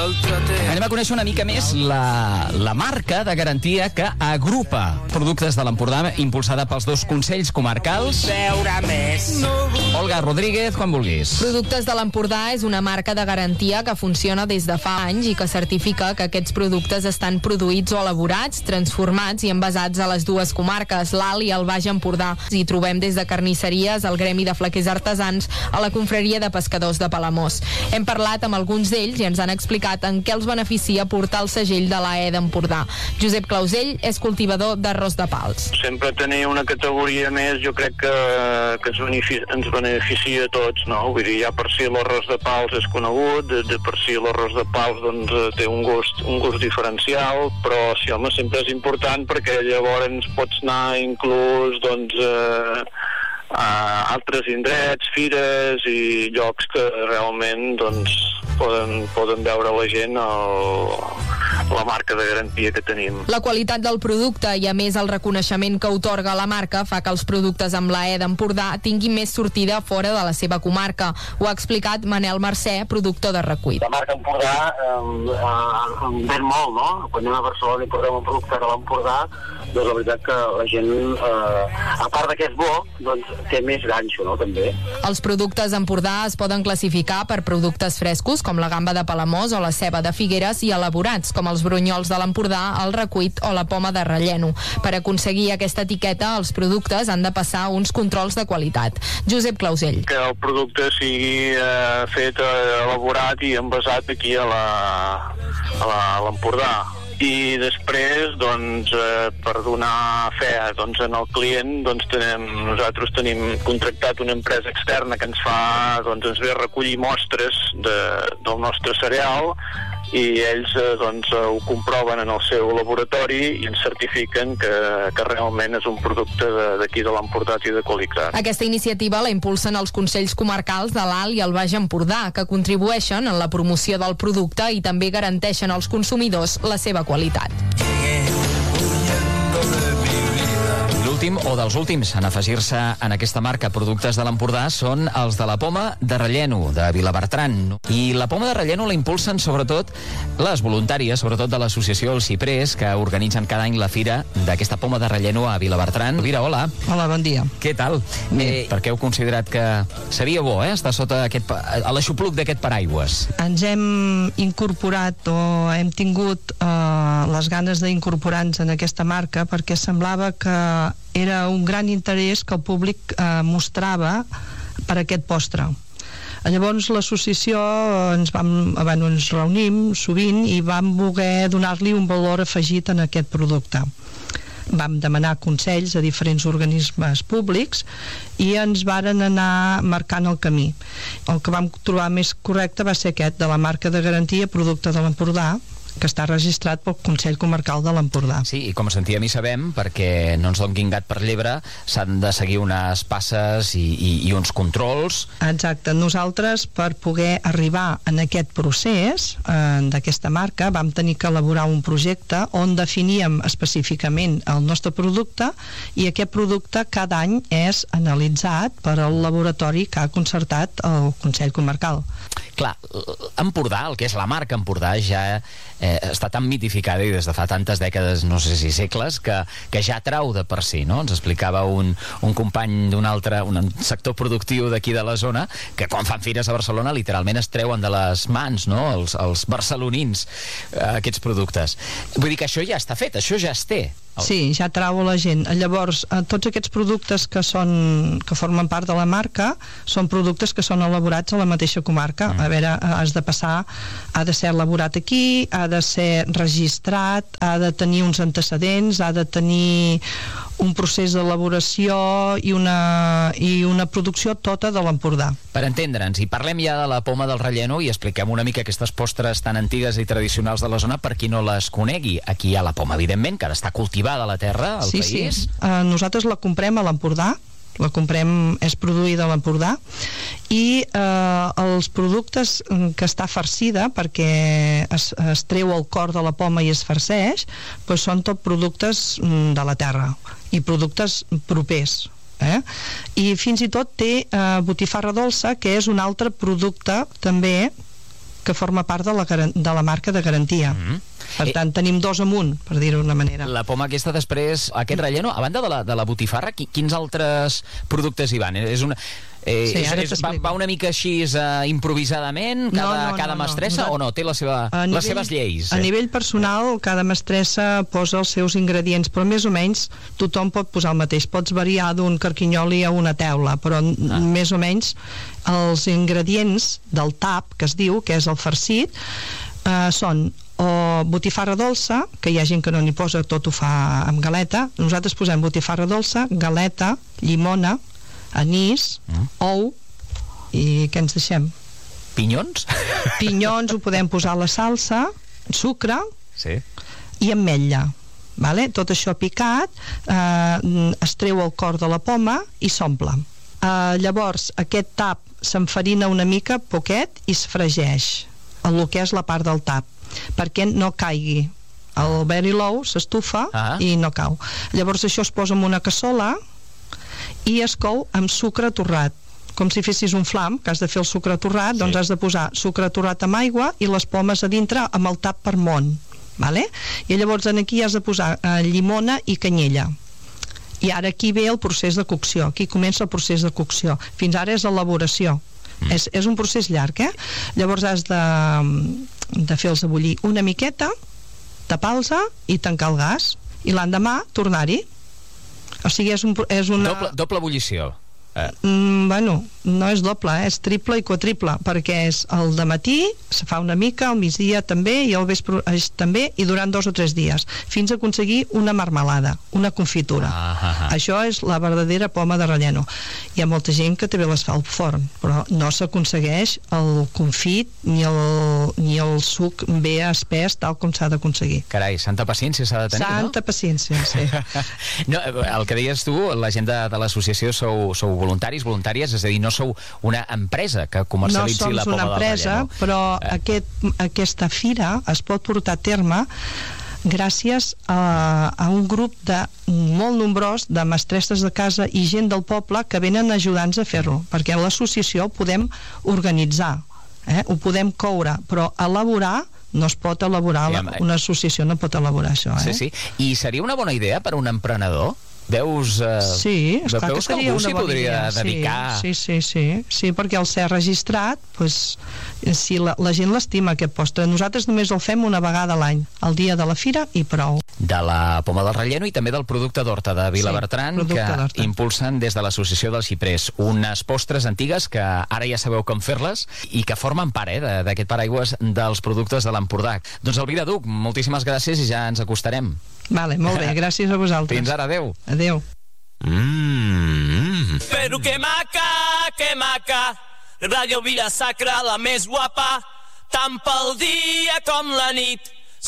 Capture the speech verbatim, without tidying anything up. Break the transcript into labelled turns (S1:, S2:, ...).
S1: Anem a conèixer una mica més la, la marca de garantia que agrupa productes de l'Empordà, impulsada pels dos consells comarcals.
S2: Veure més.
S1: Olga Rodríguez, quan vulguis.
S3: Productes de l'Empordà és una marca de garantia que funciona des de fa anys i que certifica que aquests productes estan produïts o elaborats, transformats i envasats a les dues comarques, l'Alt i el Baix Empordà. Hi trobem des de carnisseries, el gremi de flequers artesans, a la confraria de pescadors de Palamós. Hem parlat amb alguns d'ells i ens han explicat en què els beneficia portar el segell de l'A E d'Empordà. Josep Clausell és cultivador d'arròs de pals.
S4: Sempre tenir una categoria més jo crec que, que ens, beneficia, ens beneficia a tots, no? Vull dir, ja per si l'arròs de pals és conegut, de, de per si l'arròs de pals doncs, té un gust, un gust diferencial, però sí, home, sempre és important perquè llavors pots anar inclús doncs, eh, a altres indrets, fires i llocs que realment doncs, poden, poden veure la gent el, la marca de garantia que tenim.
S3: La qualitat del producte i a més el reconeixement que otorga la marca fa que els productes amb l'A E d'Empordà tinguin més sortida fora de la seva comarca. Ho ha explicat Manel Mercè, productor de recuit.
S5: La marca Empordà eh, eh, ven molt, no? Quan anem a Barcelona i portem un producte de l'Empordà, doncs la veritat que la gent, eh, a part que és bo, doncs té més ganxo, no?, també.
S3: Els productes Empordà es poden classificar per productes frescos, com la gamba de Palamós o la ceba de Figueres, i elaborats, com els brunyols de l'Empordà, el recuit o la poma de relleno. Per aconseguir aquesta etiqueta, els productes han de passar uns controls de qualitat. Josep Clausell.
S4: Que el producte sigui eh, fet, eh, elaborat i envasat aquí a la, a la, a l'Empordà. I després, doncs, eh, per donar fe doncs, en el client, doncs, tenem, nosaltres tenim contractat una empresa externa que ens fa, doncs, ens ve a recollir mostres de, del nostre cereal i ells eh, doncs, ho comproven en el seu laboratori i ens certifiquen que, que realment és un producte d'aquí de, de l'Empordà i de qualitat.
S3: Aquesta iniciativa la impulsen els consells comarcals de l'Alt i el Baix Empordà, que contribueixen en la promoció del producte i també garanteixen als consumidors la seva qualitat.
S1: L'últim o dels últims en afegir-se en aquesta marca productes de l'Empordà són els de la poma de relleno, de Vilabertran. I la poma de relleno la impulsen sobretot les voluntàries, sobretot de l'associació El Ciprés, que organitzen cada any la fira d'aquesta poma de relleno a Vilabertran. Elvira, hola.
S6: Hola, bon dia.
S1: Què tal? Eh, per què heu considerat que seria bo eh, estar sota aquest, a l'aixopluc d'aquest paraigües?
S6: Ens hem incorporat o hem tingut eh, les ganes d'incorporar-nos en aquesta marca perquè semblava que era un gran interès que el públic eh, mostrava per aquest postre. Llavors l'associació ens, vam, bueno, ens reunim sovint i vam voler donar-li un valor afegit en aquest producte. Vam demanar consells a diferents organismes públics i ens varen anar marcant el camí. El que vam trobar més correcte va ser aquest, de la marca de garantia Producte de l'Empordà, que està registrat pel Consell Comarcal de l'Empordà.
S1: Sí, i com sentíem i sabem, perquè no ens donin gat per llebre, s'han de seguir unes passes i, i, i uns controls.
S6: Exacte. Nosaltres, per poder arribar en aquest procés eh, d'aquesta marca, vam tenir que elaborar un projecte on definíem específicament el nostre producte i aquest producte cada any és analitzat per al laboratori que ha concertat el Consell Comarcal.
S1: Clar, Empordà, el que és la marca Empordà, ja eh, està tan mitificada i des de fa tantes dècades, no sé si segles, que, que ja trau de per si, no? Ens explicava un, un company d'un altre, un sector productiu d'aquí de la zona, que quan fan fires a Barcelona literalment es treuen de les mans, no?, els, els barcelonins, eh, aquests productes. Vull dir que això ja està fet, això ja es té.
S6: Sí, ja trau la gent. Llavors, tots aquests productes que són que formen part de la marca són productes que són elaborats a la mateixa comarca. Mm. A veure, has de passar, ha de ser elaborat aquí, ha de ser registrat, ha de tenir uns antecedents, ha de tenir un procés d'elaboració i una, i una producció tota de l'Empordà.
S1: Per entendre'ns, i parlem ja de la poma del relleno i expliquem una mica aquestes postres tan antigues i tradicionals de la zona per qui no les conegui. Aquí hi ha la poma, evidentment, que ha d'estar cultivada a la terra, al
S6: sí,
S1: país.
S6: Sí, uh, nosaltres la comprem a l'Empordà, la comprem, és produïda a l'Empordà, i eh, els productes que està farcida, perquè es, es treu el cor de la poma i es farceix, doncs són tot productes de la terra i productes propers. Eh? I fins i tot té eh, botifarra dolça, que és un altre producte també que forma part de la, de la marca de garantia. Mm-hmm. Per tant, eh, tenim dos amunt, per dir-ho d'una manera.
S1: La poma aquesta després, aquest relleno, a banda de la, de la botifarra, quins altres productes hi van? És una... Eh, sí, és, és, va, va una mica així uh, improvisadament cada, no, no, cada no, mestressa no. o no? Té la seva, nivell, les seves lleis?
S6: A eh? nivell personal, cada mestressa posa els seus ingredients, però més o menys tothom pot posar el mateix. Pots variar d'un carquinyoli a una teula, però ah. més o menys els ingredients del tap, que es diu, que és el farcit, eh, són o botifarra dolça, que hi ha gent que no n'hi posa, tot ho fa amb galeta. Nosaltres posem botifarra dolça, galeta, llimona, anís, mm. ou, i què ens deixem?
S1: Pinyons?
S6: Pinyons, ho podem posar a la salsa, sucre,
S1: sí.
S6: i ametlla. Vale? Tot això picat, eh, es treu el cor de la poma i s'omple. Eh, llavors, aquest tap s'enfarina una mica, poquet, i es fregeix el que és la part del tap, perquè no caigui. El very low s'estufa ah. i no cau. Llavors això es posa en una cassola i es cou amb sucre torrat, com si fessis un flam, que has de fer el sucre torrat, sí. doncs has de posar sucre torrat amb aigua i les pomes a dintre amb el tap per món, vale? I llavors aquí has de posar eh, llimona i canyella. I ara aquí ve el procés de cocció, aquí comença el procés de cocció. Fins ara és elaboració. Mm. És, és un procés llarg, eh? Llavors has de, de fer-los bullir una miqueta, tapar-los i tancar el gas, i l'endemà tornar-hi. O sigui, és, un, és una...
S1: Doble, doble ebullició. Eh.
S6: Mm, bueno, no és doble, eh? És triple i quadriple, perquè és el dematí, se fa una mica, al migdia també, i al vespre també, i durant dos o tres dies, fins a aconseguir una marmelada, una confitura. Ah, ah, ah. Això és la verdadera poma de relleno. Hi ha molta gent que també les fa al forn, però no s'aconsegueix el confit ni el, ni el suc bé espès tal com s'ha d'aconseguir.
S1: Carai, santa paciència s'ha de tenir,
S6: santa no? Santa paciència, sí.
S1: No, el que deies tu, la gent de, de l'associació sou, sou voluntaris, voluntàries, és a dir, no sou una empresa que comercialitzi la poma del relleno. No som una empresa,
S6: però eh. aquest, aquesta fira es pot portar a terme gràcies a, a un grup de molt nombrós de mestresses de casa i gent del poble que venen a ajudar-nos a fer-ho, perquè l'associació ho podem organitzar, eh? Ho podem coure, però elaborar no es pot elaborar, sí, la, una associació no pot elaborar això. Eh?
S1: Sí, sí. I seria una bona idea per a un emprenedor? Veus, eh,
S6: sí, esclar
S1: veus
S6: que,
S1: que algú s'hi podria idea. dedicar?
S6: Sí, sí, sí, sí, sí, perquè al ser registrat, pues, si la, la gent l'estima aquest postre. Nosaltres només el fem una vegada a l'any, el dia de la fira i prou.
S1: De la poma del relleno i també del producte d'horta de Vilabertran, sí, que impulsen des de l'Associació dels Xiprers, unes postres antigues que ara ja sabeu com fer-les i que formen part eh, d'aquest paraigües dels productes de l'Empordà. Doncs Elvira Duch, moltíssimes gràcies i ja ens acostarem.
S6: Vale, molt bé, gràcies a vosaltres.
S1: Fins ara, adeu.
S6: Adeu.
S2: Mm. Però que maca, que maca, Ràdio Vila Sacra, la més guapa, tant pel dia com la nit.